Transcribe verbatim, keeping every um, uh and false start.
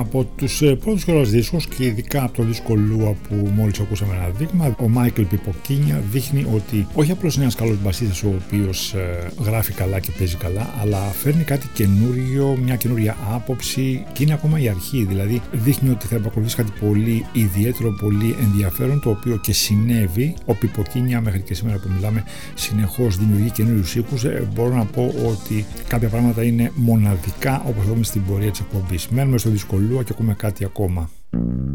Από τους πρώτους κιόλας δίσκους και ειδικά από το δίσκο Lua που μόλις ακούσαμε ένα δείγμα, ο Μάικλ Πιποκίνια δείχνει ότι όχι απλώς είναι ένας καλός μπασίστας ο οποίος ε, γράφει καλά και παίζει καλά, αλλά φέρνει κάτι καινούριο, μια καινούρια άποψη και είναι ακόμα η αρχή. Δηλαδή δείχνει ότι θα επακολουθήσει κάτι πολύ ιδιαίτερο, πολύ ενδιαφέρον, το οποίο και συνέβη. Ο Πιποκίνια μέχρι και σήμερα που μιλάμε συνεχώς δημιουργεί καινούριους ήχους. Ε, μπορώ να πω ότι κάποια πράγματα είναι μοναδικά, όπως θα δούμε στην πορεία της εκπομπής. Μένουμε στο δίσκο Lua και ακούμε κάτι ακόμα.